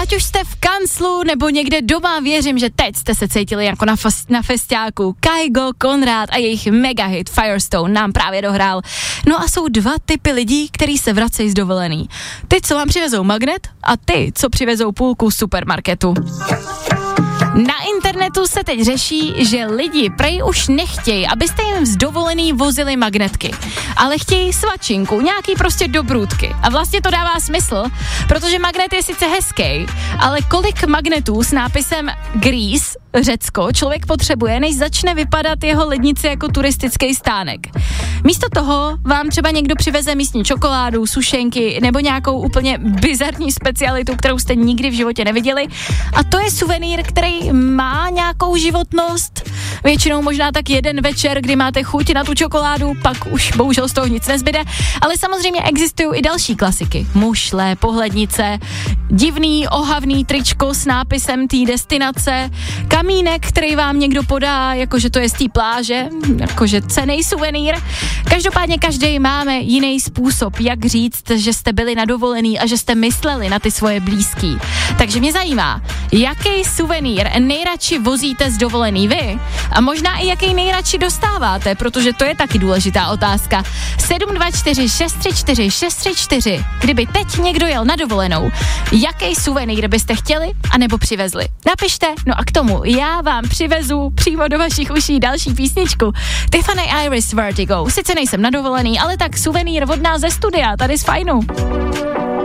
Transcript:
Ať už jste v kanclu nebo někde doma, věřím, že teď jste se cítili jako na festiáku. Kygo, Konrád a jejich megahit Firestone nám právě dohrál. No a jsou dva typy lidí, který se vracejí z dovolený. Ty, co vám přivezou magnet, a ty, co přivezou půlku supermarketu. Na internetu se teď řeší, že lidi prej už nechtějí, abyste jim z dovolený vozili magnetky, ale chtějí svačinku, nějaký prostě dobrůdky. A vlastně to dává smysl, protože magnet je sice hezký, ale kolik magnetů s nápisem Greece, Řecko, člověk potřebuje, než začne vypadat jeho lednici jako turistický stánek. Místo toho vám třeba někdo přiveze místní čokoládu, sušenky nebo nějakou úplně bizarní specialitu, kterou jste nikdy v životě neviděli. A to je suvenýr, který má nějakou životnost. Většinou možná tak jeden večer, kdy máte chuť na tu čokoládu, pak už bohužel z toho nic nezbyde. Ale samozřejmě existují i další klasiky. Mušle, pohlednice, divný, ohavný tričko s nápisem té destinace, kamínek, který vám někdo podá, jakože to je z té pláže, jakože cenný suvenýr. Každopádně každý máme jiný způsob, jak říct, že jste byli na dovolený a že jste mysleli na ty svoje blízký. Takže mě zajímá, jaký suvenýr nejradši vozíte z dovolený vy a možná i jaký nejradši dostáváte, protože to je taky důležitá otázka. 724 634 634. Kdyby teď někdo jel na dovolenou, jaký suvenýr byste chtěli anebo přivezli? Napište, no a k tomu já vám přivezu přímo do vašich uší další písničku. Tiffany Iris Vertigo. Sice nejsem na dovolený, ale tak suvenýr od nás ze studia, tady z Fajnu.